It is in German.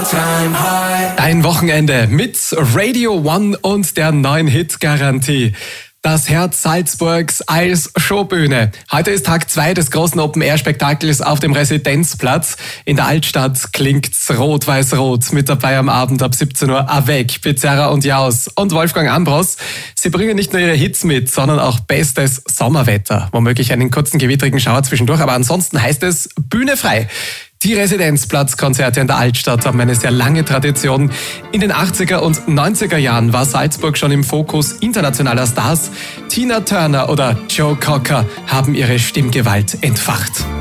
Ein Wochenende mit Radio One und der neuen Hit-Garantie. Das Herz Salzburgs als Showbühne. Heute ist Tag 2 des großen Open-Air-Spektakels auf dem Residenzplatz. In der Altstadt klingt's rot-weiß-rot. Mit dabei am Abend ab 17 Uhr Avec, Pizarra und Jaus und Wolfgang Ambros. Sie bringen nicht nur ihre Hits mit, sondern auch bestes Sommerwetter. Womöglich einen kurzen gewittrigen Schauer zwischendurch, aber ansonsten heißt es Bühne frei. Die Residenzplatzkonzerte in der Altstadt haben eine sehr lange Tradition. In den 80er und 90er Jahren war Salzburg schon im Fokus internationaler Stars. Tina Turner oder Joe Cocker haben ihre Stimmgewalt entfacht.